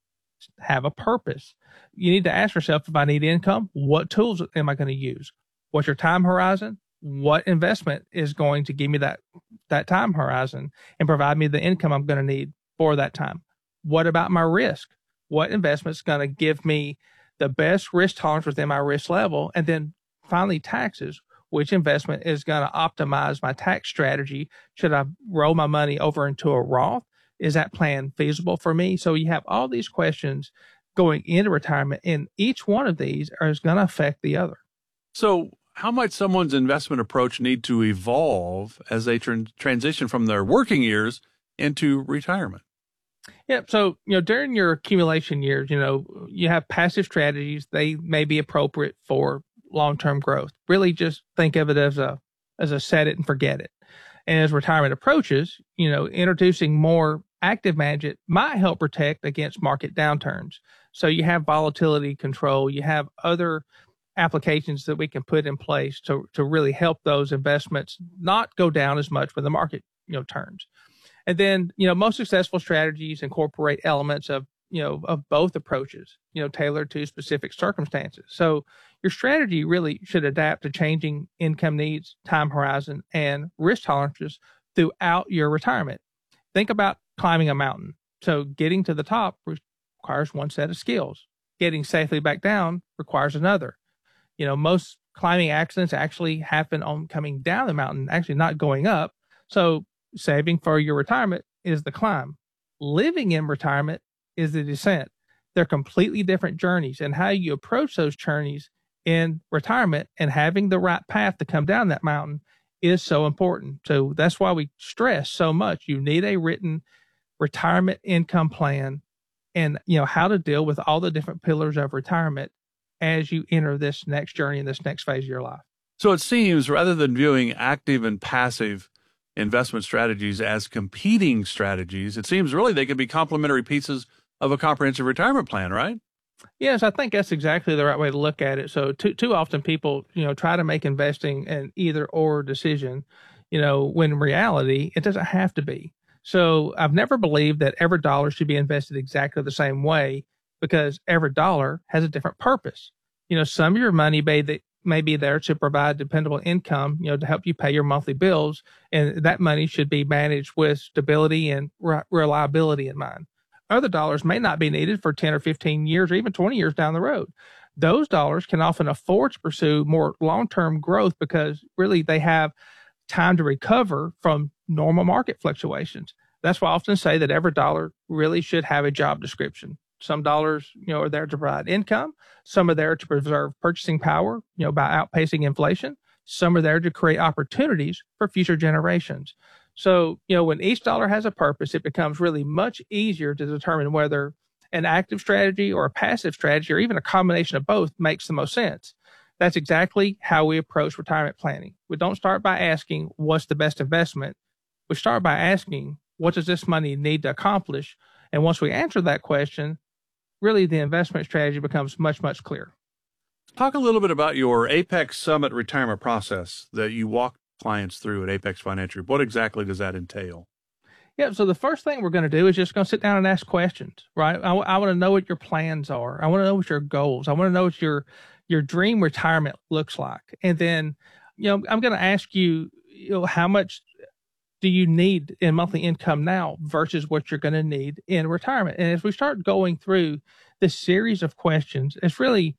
have a purpose. You need to ask yourself, if I need income, what tools am I going to use? What's your time horizon? What investment is going to give me that, that time horizon and provide me the income I'm going to need for that time? What about my risk? What investment is going to give me the best risk tolerance within my risk level? And then finally, taxes. Which investment is going to optimize my tax strategy? Should I roll my money over into a Roth? Is that plan feasible for me? So you have all these questions going into retirement, and each one of these is going to affect the other. So how might someone's investment approach need to evolve as they tran- transition from their working years into retirement? Yeah. So, you know, during your accumulation years, you know, you have passive strategies. They may be appropriate for long-term growth. Really just think of it as a, as a set it and forget it. And as retirement approaches, you know, introducing more active management might help protect against market downturns. So you have volatility control, you have other applications that we can put in place to, to really help those investments not go down as much when the market, you know, turns. And then, you know, most successful strategies incorporate elements of, you know, of both approaches, you know, tailored to specific circumstances. So your strategy really should adapt to changing income needs, time horizon, and risk tolerances throughout your retirement. Think about climbing a mountain. So getting to the top requires one set of skills. Getting safely back down requires another. You know, most climbing accidents actually happen on coming down the mountain, actually not going up. So saving for your retirement is the climb. Living in retirement is the descent. They're completely different journeys, and how you approach those journeys in retirement and having the right path to come down that mountain is so important. So that's why we stress so much. You need a written retirement income plan, and, you know, how to deal with all the different pillars of retirement as you enter this next journey in this next phase of your life. So it seems, rather than viewing active and passive investment strategies as competing strategies, it seems really they could be complementary pieces of a comprehensive retirement plan, right? Yes, I think that's exactly the right way to look at it. So too too often people, you know, try to make investing an either or decision, you know, when in reality it doesn't have to be. So I've never believed that every dollar should be invested exactly the same way, because every dollar has a different purpose. You know, some of your money may that may be there to provide dependable income, you know, to help you pay your monthly bills, and that money should be managed with stability and re- reliability in mind. Other dollars may not be needed for ten or fifteen years or even twenty years down the road. Those dollars can often afford to pursue more long-term growth because really they have time to recover from normal market fluctuations. That's why I often say that every dollar really should have a job description. Some dollars, you know, are there to provide income. Some are there to preserve purchasing power, you know, by outpacing inflation. Some are there to create opportunities for future generations. So, you know, when each dollar has a purpose, it becomes really much easier to determine whether an active strategy or a passive strategy or even a combination of both makes the most sense. That's exactly how we approach retirement planning. We don't start by asking what's the best investment. We start by asking, what does this money need to accomplish? And once we answer that question, really the investment strategy becomes much, much clearer. Talk a little bit about your Apex Summit retirement process that you walk clients through at Apex Financial Group. What exactly does that entail? Yeah, so the first thing we're going to do is just going to sit down and ask questions, right? I, I want to know what your plans are. I want to know what your goals. I want to know what your your dream retirement looks like. And then, you know, I'm going to ask you, you know, how much do you need in monthly income now versus what you're going to need in retirement? And as we start going through this series of questions, it's really,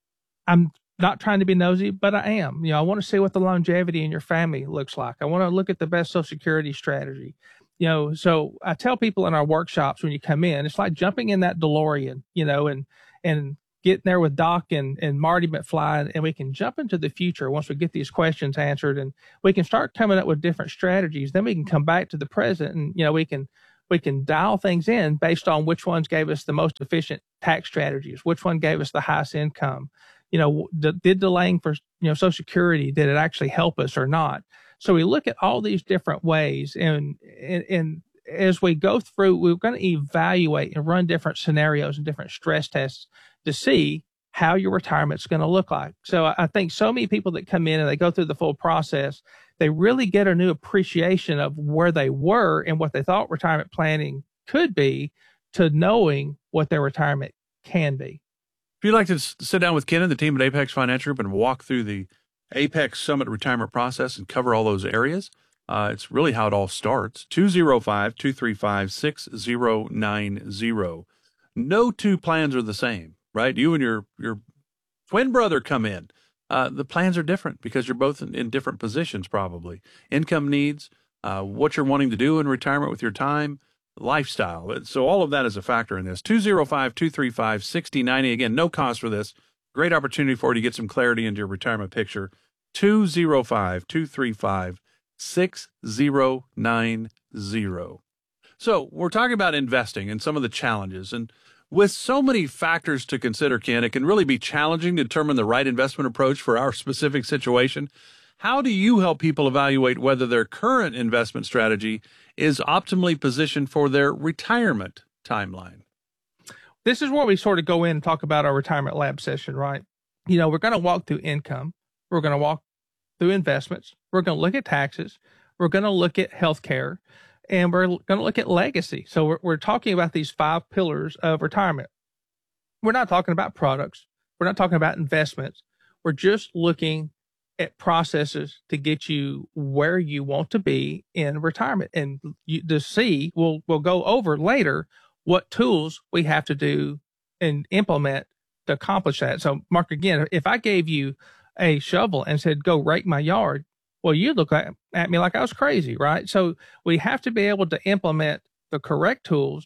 I'm not trying to be nosy, but I am. You know, I want to see what the longevity in your family looks like. I want to look at the best Social Security strategy. You know, so I tell people in our workshops when you come in, it's like jumping in that DeLorean, you know, and and get in there with Doc and, and Marty McFly, and we can jump into the future once we get these questions answered, and we can start coming up with different strategies. Then we can come back to the present, and, you know, we can, we can dial things in based on which ones gave us the most efficient tax strategies, which one gave us the highest income. You know, d- did delaying for, you know, Social Security, did it actually help us or not? So we look at all these different ways, and, and, and as we go through, we're going to evaluate and run different scenarios and different stress tests to see how your retirement's going to look like. So I think so many people that come in and they go through the full process, they really get a new appreciation of where they were and what they thought retirement planning could be to knowing what their retirement can be. If you'd like to s- sit down with Ken and the team at Apex Financial Group and walk through the Apex Summit retirement process and cover all those areas, uh, it's really how it all starts. two oh five, two three five, six oh nine oh. No two plans are the same, right? You and your, your twin brother come in. Uh, the plans are different because you're both in, in different positions, probably. Income needs, uh, what you're wanting to do in retirement with your time, lifestyle. So all of that is a factor in this. two oh five, two three five, six oh nine oh. Again, no cost for this. Great opportunity for you to get some clarity into your retirement picture. two oh five, two three five, six oh nine oh. So we're talking about investing and some of the challenges. And with so many factors to consider, Ken, it can really be challenging to determine the right investment approach for our specific situation. How do you help people evaluate whether their current investment strategy is optimally positioned for their retirement timeline? This is where we sort of go in and talk about our retirement lab session, right? You know, we're going to walk through income. We're going to walk through investments. We're going to look at taxes. We're going to look at healthcare, and we're going to look at legacy. So we're, we're talking about these five pillars of retirement. We're not talking about products. We're not talking about investments. We're just looking at processes to get you where you want to be in retirement. And you, to see, we'll, we'll go over later what tools we have to do and implement to accomplish that. So, Mark, again, if I gave you a shovel and said, go rake my yard, well, you look at, at me like I was crazy, right? So we have to be able to implement the correct tools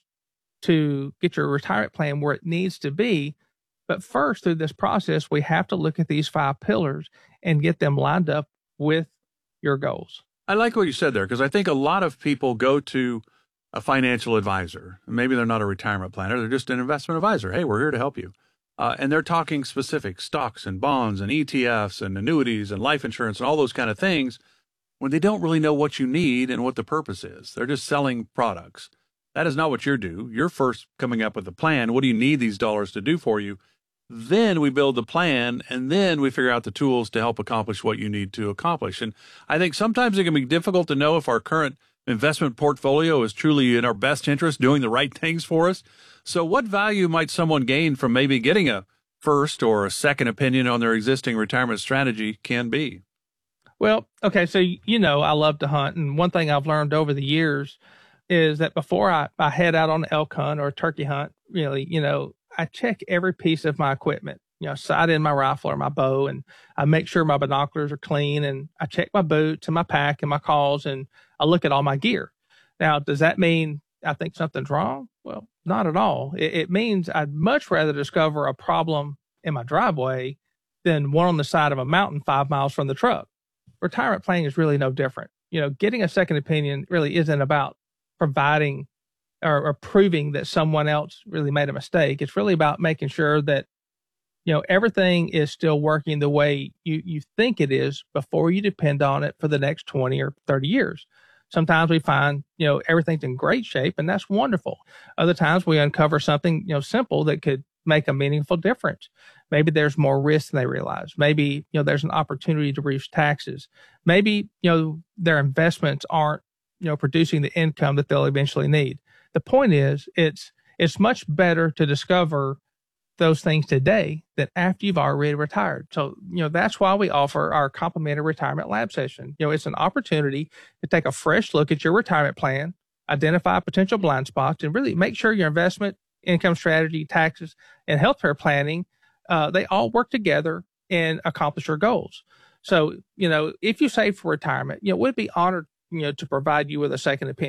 to get your retirement plan where it needs to be. But first, through this process, we have to look at these five pillars and get them lined up with your goals. I like what you said there, because I think a lot of people go to a financial advisor. Maybe they're not a retirement planner. They're just an investment advisor. Hey, we're here to help you. Uh, and they're talking specific stocks and bonds and E T Fs and annuities and life insurance and all those kind of things when they don't really know what you need and what the purpose is. They're just selling products. That is not what you do. You're first coming up with a plan. What do you need these dollars to do for you? Then we build the plan, and then we figure out the tools to help accomplish what you need to accomplish. And I think sometimes it can be difficult to know if our current investment portfolio is truly in our best interest, doing the right things for us. So what value might someone gain from maybe getting a first or a second opinion on their existing retirement strategy can be? Well, okay, so, you know, I love to hunt. And one thing I've learned over the years is that before I, I head out on an elk hunt or a turkey hunt, really, you know, I check every piece of my equipment, you know, sight in my rifle or my bow, and I make sure my binoculars are clean, and I check my boots and my pack and my calls, and I look at all my gear. Now, does that mean I think something's wrong? Well, not at all. It, it means I'd much rather discover a problem in my driveway than one on the side of a mountain five miles from the truck. Retirement planning is really no different. You know, getting a second opinion really isn't about providing or, or proving that someone else really made a mistake. It's really about making sure that, you know, everything is still working the way you, you think it is before you depend on it for the next twenty or thirty years. Sometimes we find, you know, everything's in great shape, and that's wonderful. Other times we uncover something, you know, simple that could make a meaningful difference. Maybe there's more risk than they realize. Maybe, you know, there's an opportunity to reduce taxes. Maybe, you know, their investments aren't, you know, producing the income that they'll eventually need. The point is, it's it's much better to discover those things today than after you've already retired. So, you know, that's why we offer our complimentary retirement lab session. You know, it's an opportunity to take a fresh look at your retirement plan, identify potential blind spots, and really make sure your investment, income strategy, taxes, and healthcare planning, uh, they all work together and accomplish your goals. So, you know, if you save for retirement, you know, we'd be honored, you know, to provide you with a second opinion.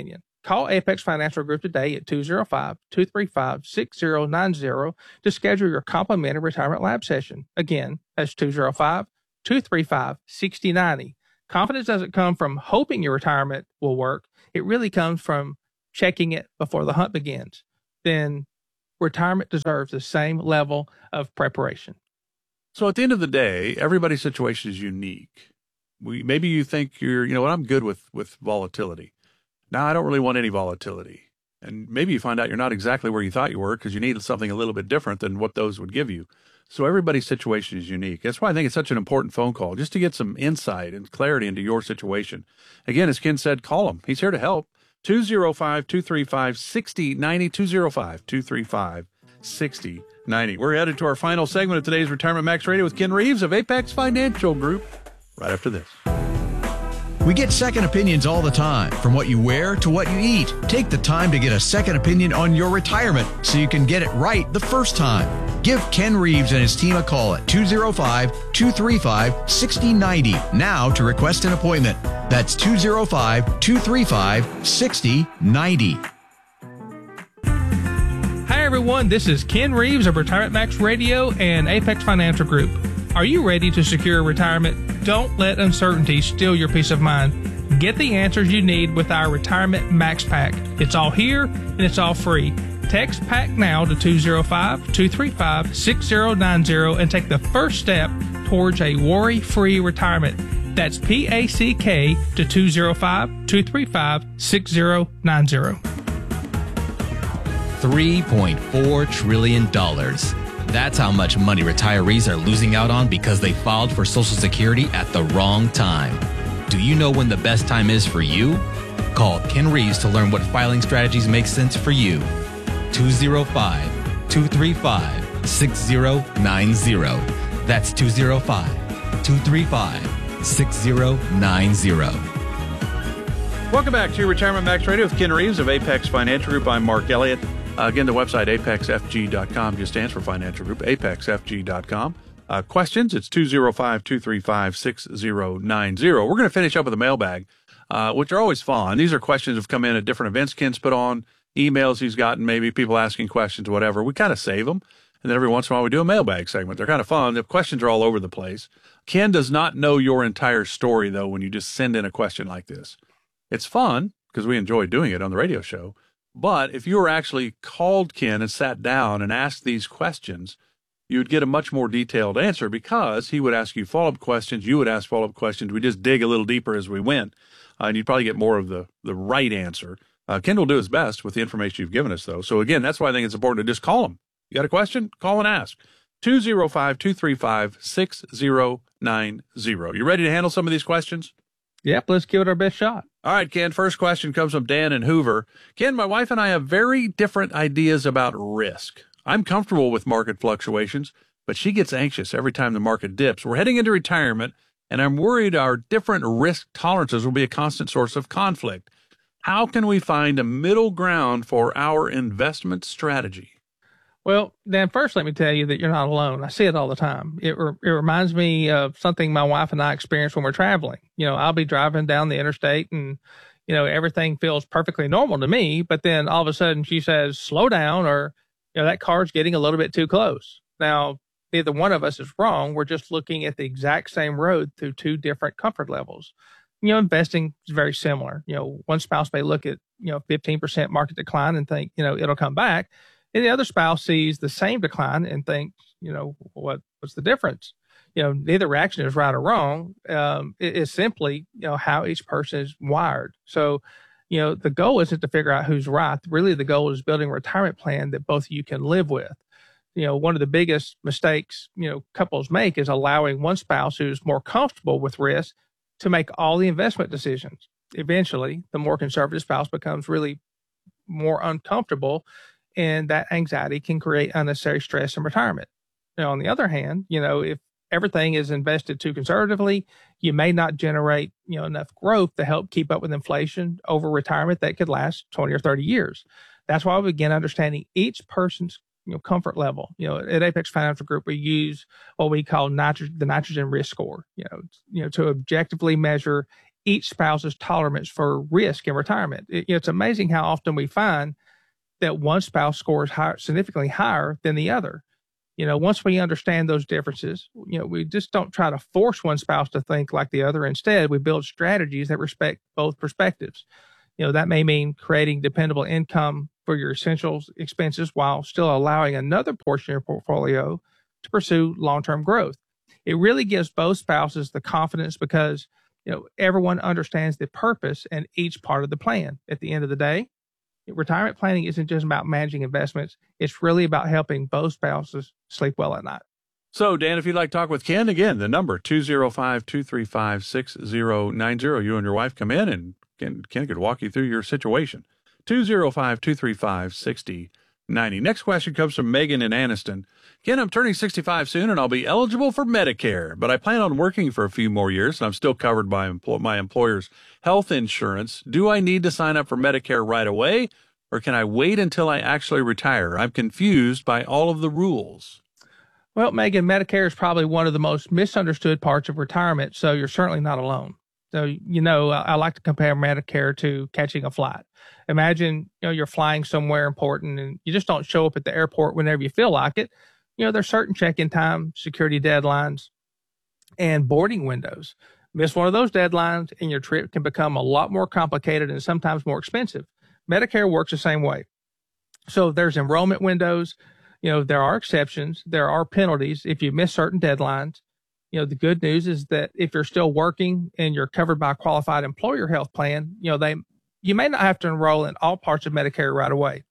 call Apex Financial Group today at two oh five, two three five, six oh nine oh to schedule your complimentary retirement lab session. Again, that's two oh five, two three five, six oh nine oh. Confidence doesn't come from hoping your retirement will work. It really comes from checking it before the hunt begins. Then retirement deserves the same level of preparation. So at the end of the day, everybody's situation is unique. We, maybe you think you're, you know what, I'm good with, with volatility. Now, I don't really want any volatility. And maybe you find out you're not exactly where you thought you were because you need something a little bit different than what those would give you. So everybody's situation is unique. That's why I think it's such an important phone call, just to get some insight and clarity into your situation. Again, as Ken said, call him. He's here to help. two oh five, two three five, six oh nine oh, two oh five, two three five, six oh nine oh. We're headed to our final segment of today's Retirement Max Radio with Ken Reeves of Apex Financial Group right after this. We get second opinions all the time, from what you wear to what you eat. Take the time to get a second opinion on your retirement so you can get it right the first time. Give Ken Reeves and his team a call at two oh five, two three five, six oh nine oh now to request an appointment. That's two oh five, two three five, six oh nine oh. Hi, everyone. This is Ken Reeves of Retirement Max Radio and Apex Financial Group. Are you ready to secure retirement? Don't let uncertainty steal your peace of mind. Get the answers you need with our Retirement Max Pack. It's all here and it's all free. Text PACK now to two oh five, two three five, six oh nine oh and take the first step towards a worry-free retirement. That's P A C K to two oh five, two three five, six oh nine oh. three point four trillion dollars. That's how much money retirees are losing out on because they filed for Social Security at the wrong time. Do you know when the best time is for you? Call Ken Reeves to learn what filing strategies make sense for you. two oh five, two three five, six oh nine oh. That's two oh five, two three five, six oh nine oh. Welcome back to Retirement Max Radio with Ken Reeves of Apex Financial Group. I'm Mark Elliott. Uh, again, the website apex f g dot com just stands for Financial Group, apex f g dot com. Uh, questions, it's two oh five, two three five, six oh nine oh. We're going to finish up with a mailbag, uh, which are always fun. These are questions that have come in at different events Ken's put on, emails he's gotten, maybe people asking questions, whatever. We kind of save them, and then every once in a while we do a mailbag segment. They're kind of fun. The questions are all over the place. Ken does not know your entire story, though, when you just send in a question like this. It's fun because we enjoy doing it on the radio show. But if you were actually called Ken and sat down and asked these questions, you would get a much more detailed answer because he would ask you follow-up questions. You would ask follow-up questions. We just dig a little deeper as we went, uh, and you'd probably get more of the, the right answer. Uh, Ken will do his best with the information you've given us, though. So, again, that's why I think it's important to just call him. You got a question? Call and ask. two oh five, two three five, six oh nine oh. You ready to handle some of these questions? Yep, let's give it our best shot. All right, Ken, first question comes from Dan in Hoover. Ken, my wife and I have very different ideas about risk. I'm comfortable with market fluctuations, but she gets anxious every time the market dips. We're heading into retirement, and I'm worried our different risk tolerances will be a constant source of conflict. How can we find a middle ground for our investment strategy? Well, Dan, first let me tell you that you're not alone. I see it all the time. It re- it reminds me of something my wife and I experience when we're traveling. You know, I'll be driving down the interstate and, you know, everything feels perfectly normal to me, but then all of a sudden she says, slow down, or, you know, that car's getting a little bit too close. Now, neither one of us is wrong. We're just looking at the exact same road through two different comfort levels. You know, investing is very similar. You know, one spouse may look at, you know, fifteen percent market decline and think, you know, it'll come back. And the other spouse sees the same decline and thinks, you know, what what's the difference? You know, neither reaction is right or wrong. Um, it is simply, you know, how each person is wired. So, you know, the goal isn't to figure out who's right. Really, the goal is building a retirement plan that both of you can live with. You know, one of the biggest mistakes, you know, couples make is allowing one spouse who's more comfortable with risk to make all the investment decisions. Eventually, the more conservative spouse becomes really more uncomfortable, and that anxiety can create unnecessary stress in retirement. Now, on the other hand, you know, if everything is invested too conservatively, you may not generate, you know, enough growth to help keep up with inflation over retirement that could last twenty or thirty years. That's why we begin understanding each person's, you know, comfort level. You know, at Apex Financial Group, we use what we call nitro- the nitrogen risk score, you know, you know, to objectively measure each spouse's tolerance for risk in retirement. It, you know, it's amazing how often we find that one spouse scores higher, significantly higher than the other. You know, once we understand those differences, you know, we just don't try to force one spouse to think like the other. Instead, we build strategies that respect both perspectives. You know, that may mean creating dependable income for your essentials expenses while still allowing another portion of your portfolio to pursue long-term growth. It really gives both spouses the confidence because, you know, everyone understands the purpose and each part of the plan. At the end of the day, retirement planning isn't just about managing investments. It's really about helping both spouses sleep well at night. So, Dan, if you'd like to talk with Ken, again, the number two oh five, two three five, six oh nine oh. You and your wife come in and Ken, Ken could walk you through your situation. two oh five, two three five, six oh nine oh. Next question comes from Megan in Anniston. Ken, I'm turning sixty-five soon and I'll be eligible for Medicare, but I plan on working for a few more years and I'm still covered by empl- my employer's health insurance. Do I need to sign up for Medicare right away or can I wait until I actually retire? I'm confused by all of the rules. Well, Megan, Medicare is probably one of the most misunderstood parts of retirement, so you're certainly not alone. So, you know, I like to compare Medicare to catching a flight. Imagine, you know, you're flying somewhere important and you just don't show up at the airport whenever you feel like it. You know, there's certain check-in time, security deadlines, and boarding windows. Miss one of those deadlines and your trip can become a lot more complicated and sometimes more expensive. Medicare works the same way. So there's enrollment windows. You know, there are exceptions. There are penalties if you miss certain deadlines. You know, the good news is that if you're still working and you're covered by a qualified employer health plan, you know, they, you may not have to enroll in all parts of Medicare right away.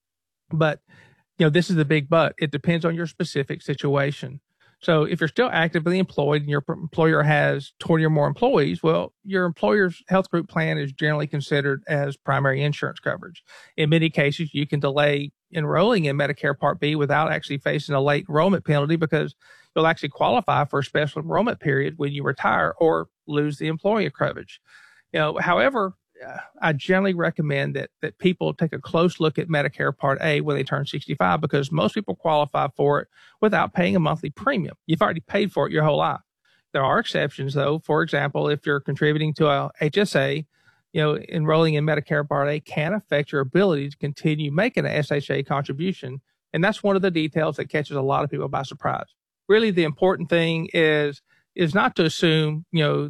But, you know, this is the big but. It depends on your specific situation. So if you're still actively employed and your employer has twenty or more employees, well, your employer's health group plan is generally considered as primary insurance coverage. In many cases, you can delay enrolling in Medicare Part B without actually facing a late enrollment penalty because you'll actually qualify for a special enrollment period when you retire or lose the employer coverage. You know, however, uh, I generally recommend that that people take a close look at Medicare Part A when they turn sixty-five because most people qualify for it without paying a monthly premium. You've already paid for it your whole life. There are exceptions, though. For example, if you're contributing to a H S A, you know, enrolling in Medicare Part A can affect your ability to continue making an S H A contribution. And that's one of the details that catches a lot of people by surprise. Really, the important thing is, is not to assume, you know,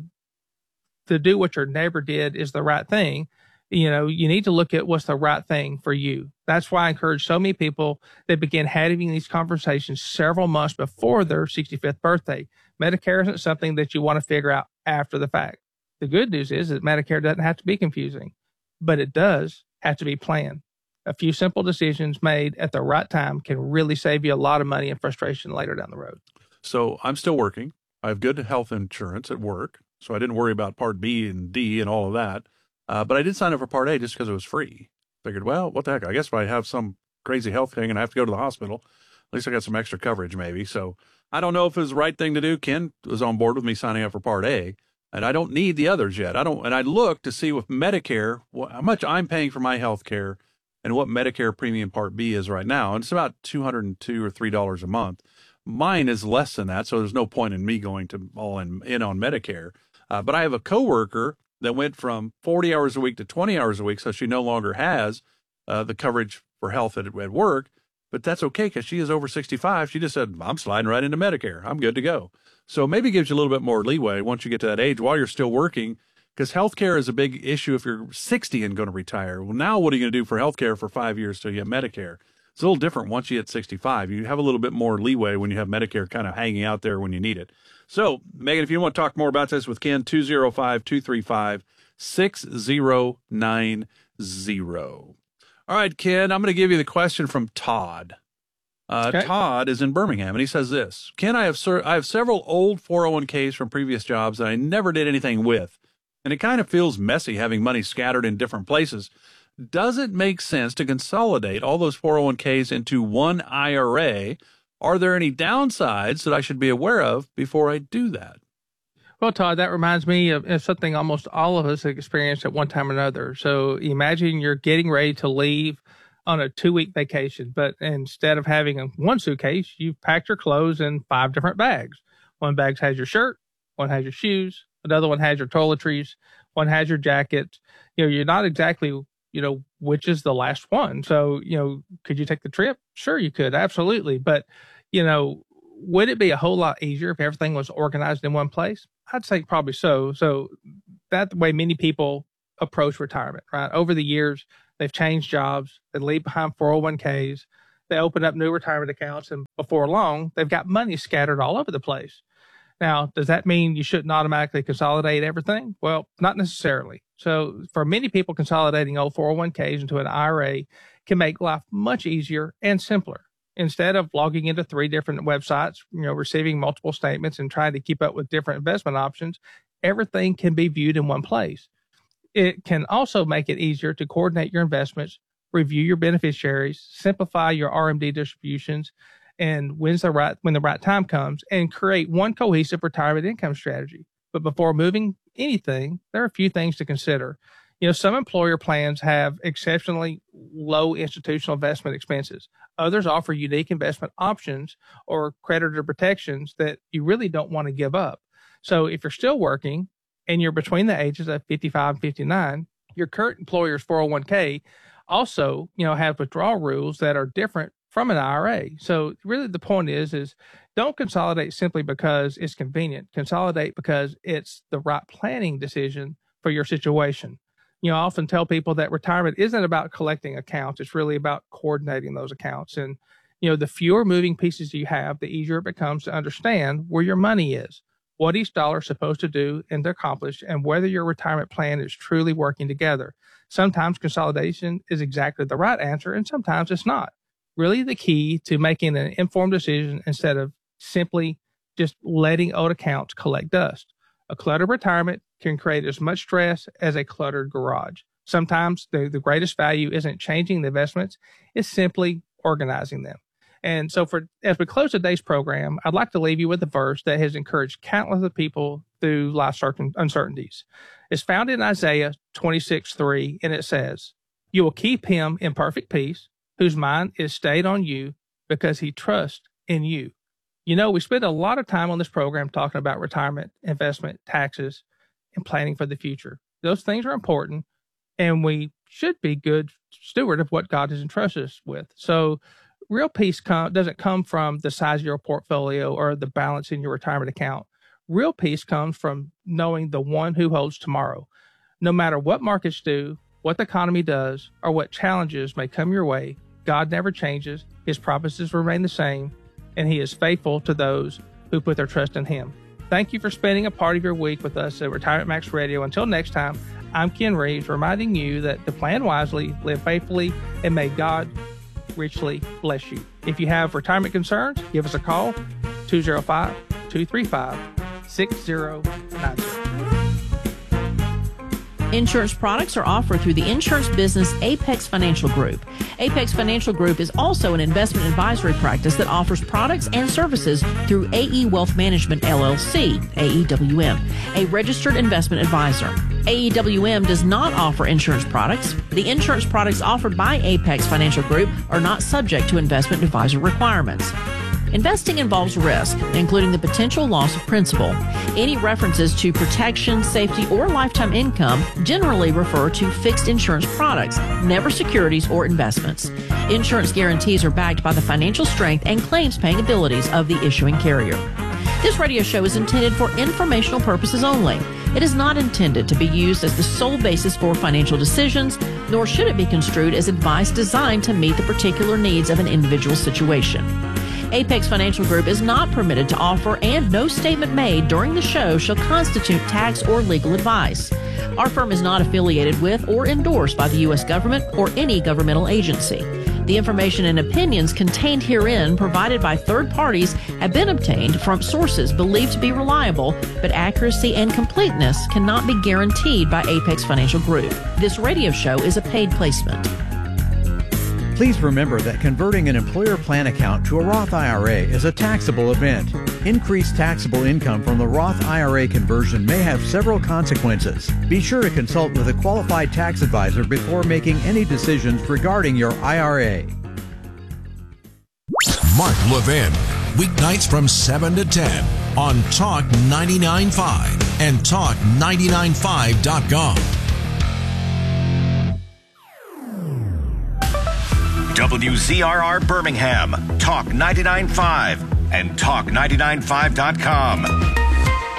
to do what your neighbor did is the right thing. You know, you need to look at what's the right thing for you. That's why I encourage so many people that begin having these conversations several months before their sixty-fifth birthday. Medicare isn't something that you want to figure out after the fact. The good news is that Medicare doesn't have to be confusing, but it does have to be planned. A few simple decisions made at the right time can really save you a lot of money and frustration later down the road. So I'm still working. I have good health insurance at work, so I didn't worry about Part B and D and all of that. Uh, but I did sign up for Part A just because it was free. Figured, well, what the heck? I guess if I have some crazy health thing and I have to go to the hospital, at least I got some extra coverage maybe. So I don't know if it was the right thing to do. Ken was on board with me signing up for Part A, and I don't need the others yet. I don't, and I look to see with Medicare what, how much I'm paying for my health care and what Medicare Premium Part B is right now. And it's about two hundred two dollars or three dollars a month. Mine is less than that, so there's no point in me going to all in, in on Medicare. Uh, but I have a coworker that went from forty hours a week to twenty hours a week, so she no longer has uh, the coverage for health at, at work. But that's okay because she is over sixty-five. She just said, I'm sliding right into Medicare. I'm good to go. So maybe it gives you a little bit more leeway once you get to that age while you're still working, because healthcare is a big issue if you're sixty and going to retire. Well, now what are you going to do for healthcare for five years till you get Medicare? It's a little different once you hit sixty-five. You have a little bit more leeway when you have Medicare kind of hanging out there when you need it. So, Megan, if you want to talk more about this with Ken, two oh five, two three five, six oh nine oh. All right, Ken, I'm going to give you the question from Todd. Uh, okay. Todd is in Birmingham, and he says this. Ken, I have ser- I have several old four oh one k's from previous jobs that I never did anything with, and it kind of feels messy having money scattered in different places. Does it make sense to consolidate all those four oh one k's into one I R A? Are there any downsides that I should be aware of before I do that? Well, Todd, that reminds me of, of something almost all of us have experienced at one time or another. So imagine you're getting ready to leave on a two-week vacation, but instead of having a, one suitcase, you've packed your clothes in five different bags. One bag has your shirt, one has your shoes, another one has your toiletries, one has your jacket. You know, you're not exactly, you know, which is the last one. So, you know, could you take the trip? Sure, you could. Absolutely. But, you know, would it be a whole lot easier if everything was organized in one place? I'd say probably so. So that's the way many people approach retirement, right? Over the years, they've changed jobs. They leave behind four oh one k's. They open up new retirement accounts. And before long, they've got money scattered all over the place. Now, does that mean you shouldn't automatically consolidate everything? Well, not necessarily. So for many people, consolidating old four oh one k's into an I R A can make life much easier and simpler. Instead of logging into three different websites, you know, receiving multiple statements and trying to keep up with different investment options, everything can be viewed in one place. It can also make it easier to coordinate your investments, review your beneficiaries, simplify your R M D distributions, and when's the right, when the right time comes, and create one cohesive retirement income strategy. But before moving anything, there are a few things to consider. You know, some employer plans have exceptionally low institutional investment expenses. Others offer unique investment options or creditor protections that you really don't want to give up. So if you're still working and you're between the ages of fifty-five and fifty-nine, your current employer's four oh one k also, you know, have withdrawal rules that are different from an I R A. So really the point is, is don't consolidate simply because it's convenient. Consolidate because it's the right planning decision for your situation. You know, I often tell people that retirement isn't about collecting accounts. It's really about coordinating those accounts. And, you know, the fewer moving pieces you have, the easier it becomes to understand where your money is, what each dollar is supposed to do and to accomplish, and whether your retirement plan is truly working together. Sometimes consolidation is exactly the right answer, and sometimes it's not. Really the key to making an informed decision instead of simply just letting old accounts collect dust. A cluttered retirement can create as much stress as a cluttered garage. Sometimes the, the greatest value isn't changing the investments, it's simply organizing them. And so for as we close today's program, I'd like to leave you with a verse that has encouraged countless of people through life's uncertainties. It's found in Isaiah twenty-six three, and it says, "You will keep him in perfect peace, whose mind is stayed on you because he trusts in you." You know, we spend a lot of time on this program talking about retirement, investment, taxes, and planning for the future. Those things are important, and we should be good steward of what God has entrusted us with. So real peace com- doesn't come from the size of your portfolio or the balance in your retirement account. Real peace comes from knowing the one who holds tomorrow. No matter what markets do, what the economy does, or what challenges may come your way, God never changes. His promises remain the same, and he is faithful to those who put their trust in him. Thank you for spending a part of your week with us at Retirement Max Radio. Until next time, I'm Ken Reeves, reminding you that to plan wisely, live faithfully, and may God richly bless you. If you have retirement concerns, give us a call, two oh five, two three five, six oh nine oh. Insurance products are offered through the insurance business Apex Financial Group. Apex Financial Group is also an investment advisory practice that offers products and services through A E Wealth Management, L L C, A E W M, a registered investment advisor. A E W M does not offer insurance products. The insurance products offered by Apex Financial Group are not subject to investment advisor requirements. Investing involves risk, including the potential loss of principal. Any references to protection, safety, or lifetime income generally refer to fixed insurance products, never securities or investments. Insurance guarantees are backed by the financial strength and claims-paying abilities of the issuing carrier. This radio show is intended for informational purposes only. It is not intended to be used as the sole basis for financial decisions, nor should it be construed as advice designed to meet the particular needs of an individual situation. Apex Financial Group is not permitted to offer, and no statement made during the show shall constitute tax or legal advice. Our firm is not affiliated with or endorsed by the U S government or any governmental agency. The information and opinions contained herein provided by third parties have been obtained from sources believed to be reliable, but accuracy and completeness cannot be guaranteed by Apex Financial Group. This radio show is a paid placement. Please remember that converting an employer plan account to a Roth I R A is a taxable event. Increased taxable income from the Roth I R A conversion may have several consequences. Be sure to consult with a qualified tax advisor before making any decisions regarding your I R A. Mark Levin, weeknights from seven to ten on Talk ninety-nine point five and talk nine nine five dot com. W Z R R Birmingham, Talk ninety-nine point five and talk ninety-nine five dot com.